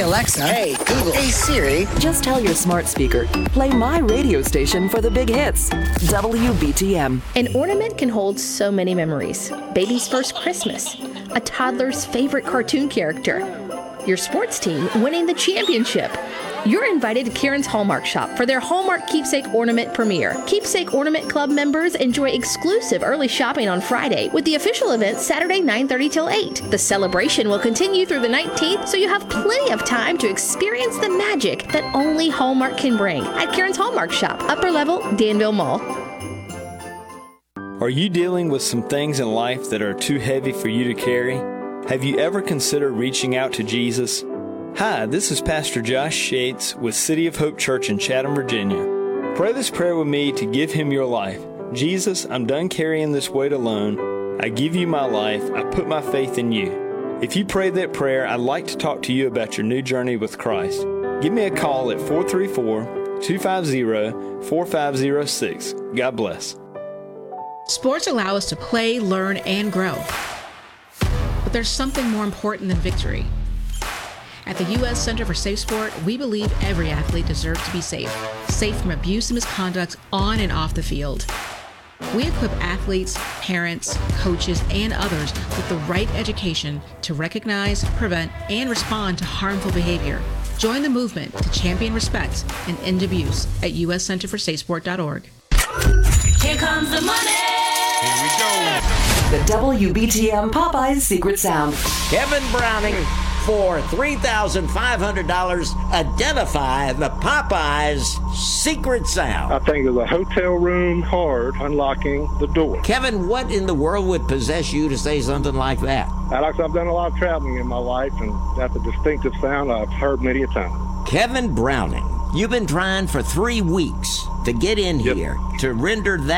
Alexa. Hey, Google. Hey, Siri. Just tell your smart speaker, play my radio station for the big hits. WBTM. An ornament can hold so many memories. Baby's first Christmas, a toddler's favorite cartoon character, your sports team winning the championship. You're invited to Kieran's Hallmark Shop for their Hallmark Keepsake Ornament premiere. Keepsake Ornament Club members enjoy exclusive early shopping on Friday, with the official event Saturday 9:30 till 8. The celebration will continue through the 19th, so you have plenty of time to experience the magic that only Hallmark can bring at Kieran's Hallmark Shop, upper level, Danville Mall. Are you dealing with some things in life that are too heavy for you to carry? Have you ever considered reaching out to Jesus? Hi, this is Pastor Josh Shates with City of Hope Church in Chatham, Virginia. Pray this prayer with me to give Him your life. Jesus, I'm done carrying this weight alone. I give you my life. I put my faith in you. If you prayed that prayer, I'd like to talk to you about your new journey with Christ. Give me a call at 434-250-4506. God bless. Sports allow us to play, learn, and grow. But there's something more important than victory. At the U.S. Center for Safe Sport, we believe every athlete deserves to be safe from abuse and misconduct on and off the field. We equip athletes, parents, coaches, and others with the right education to recognize, prevent, and respond to harmful behavior. Join the movement to champion respect and end abuse at uscenterforsafesport.org. Here comes the money! Here we go! The WBTM Popeyes Secret Sound. Kevin Browning, for $3,500, identify the Popeyes secret sound. I think of the hotel room card unlocking the door. Kevin, what in the world would possess you to say something like that? Alex, I've done a lot of traveling in my life, and that's a distinctive sound I've heard many a time. Kevin Browning, you've been trying for 3 weeks to get in here to render that